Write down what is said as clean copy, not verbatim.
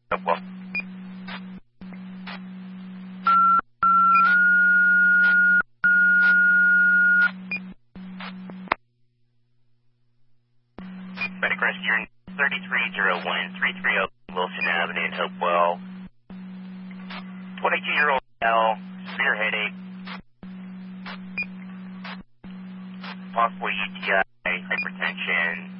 Hopewell. Ready, Chris, you're in 3301-330 Wilson Avenue in Hopewell. 22-year-old male, severe headache, possible UTI, hypertension,